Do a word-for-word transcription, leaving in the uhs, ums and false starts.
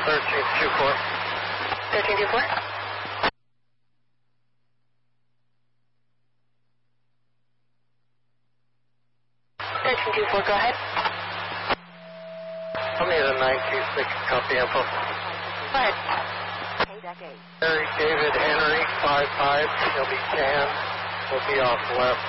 thirteen two four. thirteen two four. thirteen two four, go ahead. I'll need a nine two six, copy info. Go ahead. Harry David Henry, five five, he'll be tan, we'll be off left